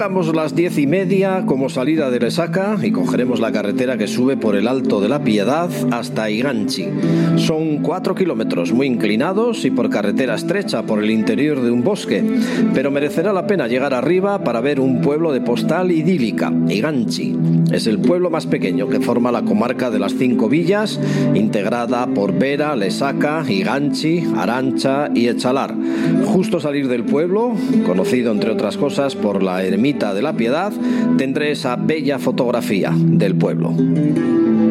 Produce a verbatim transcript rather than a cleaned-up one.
pongamos las diez y media como salida de Lesaca y cogeremos la carretera que sube por el Alto de la Piedad hasta Iganchi. Son cuatro kilómetros muy inclinados y por carretera estrecha por el interior de un bosque, pero merecerá la pena llegar arriba para ver un pueblo de postal idílica, Iganchi. Es el pueblo más pequeño que forma la comarca de las cinco villas, integrada por Vera, Lesaca, Iganchi, Arantxa y Etxalar. Justo salir del pueblo, conocido entre otras cosas por la ermita de la Piedad, tendré esa bella fotografía del pueblo.